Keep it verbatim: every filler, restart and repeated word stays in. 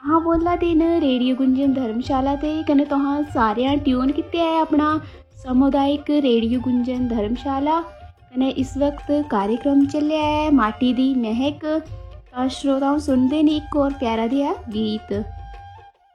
हाँ बोला दिन रेडियो गुंजन धर्मशाला ते कन्नै तुहां सारेआं ट्यून कीते है अपना सामुदायिक रेडियो गुंजन धर्मशाला। कन्नै इस वक्त कार्यक्रम चलिया है माटी दी महक। तां श्रोताओं सुनदे न एक होर प्यारा देहा गीत।